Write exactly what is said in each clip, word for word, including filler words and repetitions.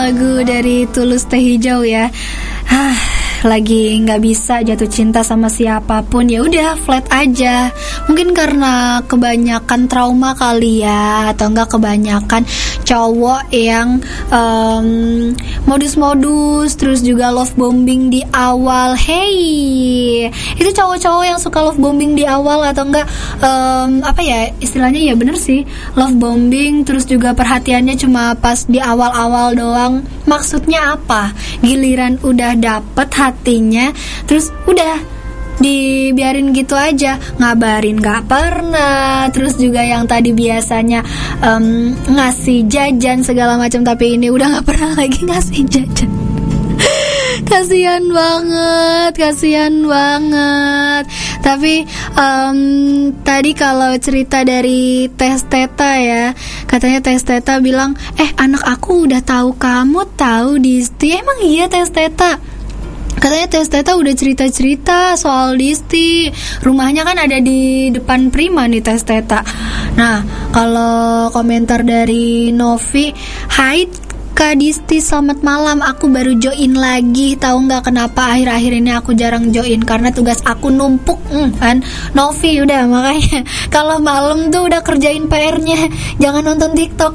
Lagu dari Tulus Teh Hijau ya. Hah, lagi nggak bisa jatuh cinta sama siapapun, ya udah flat aja. Mungkin karena kebanyakan trauma kali ya, atau enggak kebanyakan cowok yang um, modus-modus, terus juga love bombing di awal. Hey, itu cowok-cowok yang suka love bombing di awal, atau enggak um, apa ya istilahnya, ya bener sih, love bombing, terus juga perhatiannya cuma pas di awal-awal doang. Maksudnya apa? Giliran udah dapet hatinya, terus udah dibiarin gitu aja, ngabarin gak pernah. Terus juga yang tadi biasanya um, ngasih jajan segala macam, tapi ini udah gak pernah lagi ngasih jajan. Kasian banget, kasian banget. Tapi um, tadi kalau cerita dari Tes Teta ya, katanya Tes Teta bilang, eh anak aku udah tahu kamu tahu Disti. Emang iya Tes Teta? Katanya Tes Teta udah cerita-cerita soal Disti. Rumahnya kan ada di depan Prima nih Tes Teta. Nah, kalau komentar dari Novi, hai Kak Disti, selamat malam. Aku baru join lagi. Tahu nggak kenapa akhir-akhir ini aku jarang join? Karena tugas aku numpuk, hmm, kan? Novi, udah makanya kalau malam tuh udah kerjain P R-nya, jangan nonton TikTok.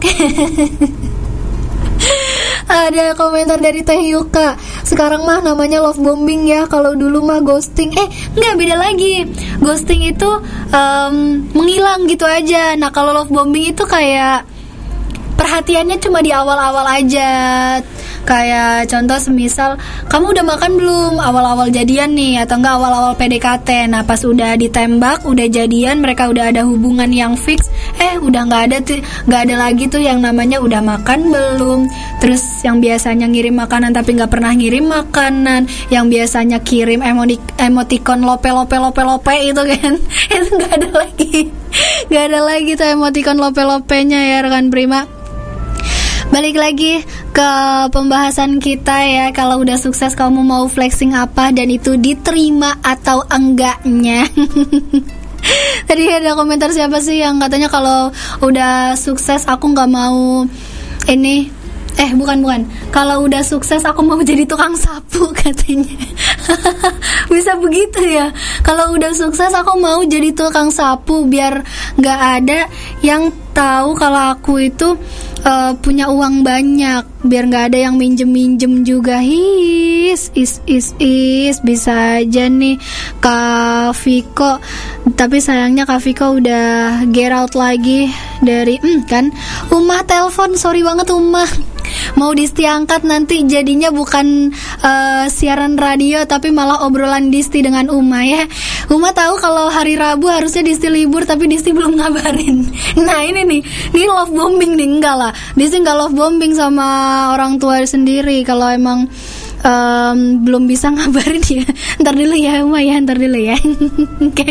Ada komentar dari Teh Yuka, sekarang mah namanya love bombing ya, kalau dulu mah ghosting. Eh, nggak, beda lagi. Ghosting itu um, menghilang gitu aja. Nah, kalau love bombing itu kayak perhatiannya cuma di awal-awal aja. Kayak contoh semisal, kamu udah makan belum? Awal-awal jadian nih, atau enggak awal-awal P D K T. Nah, pas udah ditembak, udah jadian, mereka udah ada hubungan yang fix, eh udah nggak ada tuh, nggak ada lagi tuh yang namanya udah makan belum. Terus yang biasanya ngirim makanan tapi nggak pernah ngirim makanan, yang biasanya kirim emoti emoticon lope lope lope lope itu kan, itu nggak ada lagi, nggak ada lagi tuh emoticon lope lopenya ya rekan Prima. Balik lagi ke pembahasan kita ya. Kalau udah sukses kamu mau flexing apa dan itu diterima atau enggaknya. Tadi ada komentar siapa sih yang katanya kalau udah sukses aku gak mau ini, Eh bukan bukan kalau udah sukses aku mau jadi tukang sapu katanya. Bisa begitu ya. Kalau udah sukses aku mau jadi tukang sapu, biar gak ada yang tahu kalau aku itu uh, punya uang banyak, biar gak ada yang minjem-minjem juga. His is is is bisa aja nih Kak Viko, tapi sayangnya Kak Viko udah get out lagi dari hmm, kan Umah telepon, sorry banget Umah. Mau Disti angkat nanti jadinya bukan uh, siaran radio tapi malah obrolan Disti dengan Uma ya. Uma tahu kalau hari Rabu harusnya Disti libur tapi Disti belum ngabarin. Nah ini nih, ini love bombing nih. Enggak lah, Disti nggak love bombing sama orang tua sendiri. Kalau emang um, belum bisa ngabarin ya, ntar dulu ya Uma ya, ntar dulu ya. Oke.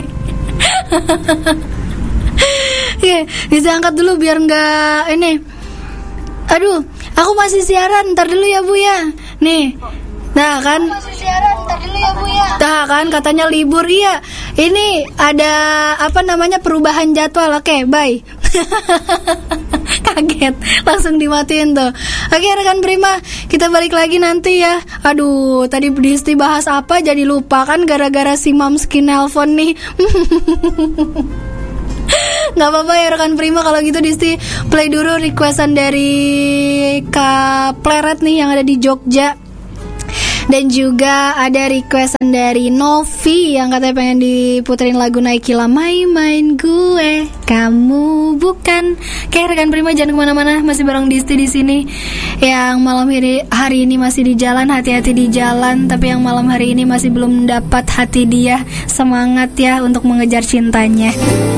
Oke, Disti angkat dulu biar nggak ini. Aduh, aku masih siaran, ntar dulu ya Bu ya. Nih, nah kan, aku masih siaran, ntar dulu ya Bu ya. Nah kan, katanya libur, iya. Ini ada apa namanya perubahan jadwal. Oke, bye. Kaget, langsung dimatiin tuh. Oke rekan Prima, kita balik lagi nanti ya. Aduh, tadi Disti bahas apa jadi lupa kan gara-gara si Mamski nelpon nih. Gak apa-apa ya rekan Prima, kalau gitu Disti play dulu requestan dari Kak Pleret nih yang ada di Jogja. Dan juga ada requestan dari Novi yang katanya pengen diputerin lagu Naikila, main-main gue, kamu bukan. Kayak rekan Prima jangan kemana-mana, masih bareng Disti di sini. Yang malam hari, hari ini masih di jalan, hati-hati di jalan. Tapi yang malam hari ini masih belum dapat hati dia, semangat ya untuk mengejar cintanya.